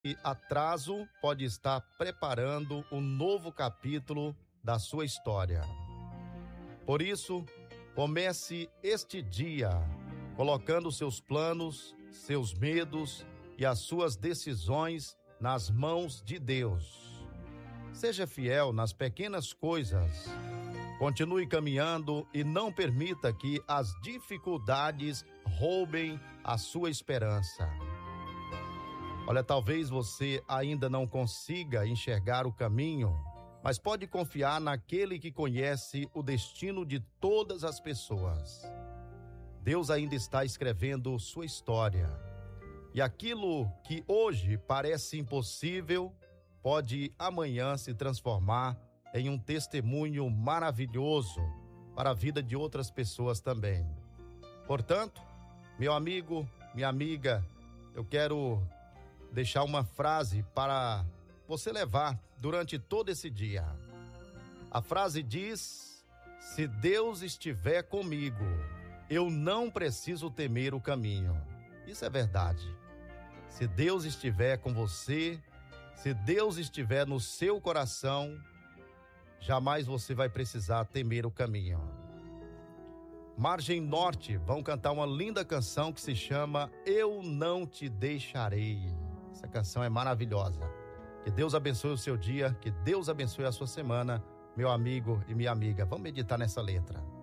E atraso pode estar preparando um novo capítulo da sua história. Por isso, comece este dia colocando seus planos, seus medos e as suas decisões nas mãos de Deus. Seja fiel nas pequenas coisas. Continue caminhando e não permita que as dificuldades roubem a sua esperança. Olha, talvez você ainda não consiga enxergar o caminho, mas pode confiar naquele que conhece o destino de todas as pessoas. Deus ainda está escrevendo sua história. E aquilo que hoje parece impossível, pode amanhã se transformar em um testemunho maravilhoso para a vida de outras pessoas também. Portanto, meu amigo, minha amiga, eu quero deixar uma frase para você levar durante todo esse dia. A frase diz: se Deus estiver comigo, eu não preciso temer o caminho. Isso é verdade. Se Deus estiver com você, se Deus estiver no seu coração, jamais você vai precisar temer o caminho. Margem Norte vão cantar uma linda canção que se chama Eu Não Te Deixarei. Essa canção é maravilhosa. Que Deus abençoe o seu dia, que Deus abençoe a sua semana, meu amigo e minha amiga. Vamos meditar nessa letra.